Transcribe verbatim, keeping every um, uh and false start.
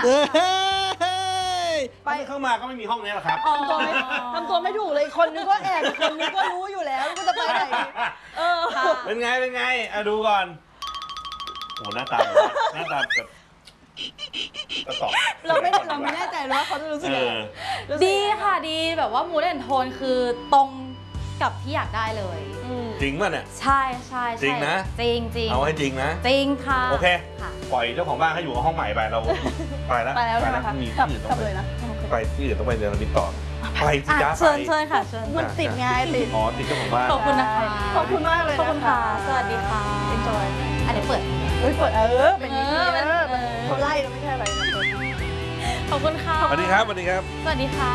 ไปเข้ามาก็ไม่มีห้องนี้หรอกครับทำตัวไม่ทำตัวไม่ถูกเลยคนนึงก็แอบคนนึงก็รู้อยู่แล้วก็จะไปไหนเออเป็นไงเป็นไงอ่ะดูก่อนโอ้หน้าตาหน้าตาแบบเราไม่เราไม่แน่ใจว่าเขาจะรู้สึกยังไงดีค่ะดีแบบว่ามูดแอนโทนคือตรงกับที่อยากได้เลยจริงป่ะเนี่ยใช่ใช่จริงนะจริงจริงเอาให้จริงนะจริงค่ะโอเคปล่อยเจ้าของบ้านให้อยู่กับห้องใหม่ไปเราไปแล้วไปแล้วใช่ไหมคะมีที่อื่นต้องไปไปที่อื่นต้องไปเดินมิตรต่อไปสิจ้าไปเชิญเชิญค่ะเชิญมันติดไงติดอ๋อติดเจ้าของบ้านขอบคุณนะคะขอบคุณมากเลยขอบคุณค่ะสวัสดีค่ะ enjoy อันนี้เปิดเฮ้ยเปิดเออเป็นอย่างนี้เออเขาไล่เราไม่ใช่อะไรนะขอบคุณค่ะสวัสดีครับสวัสดีครับสวัสดีค่ะ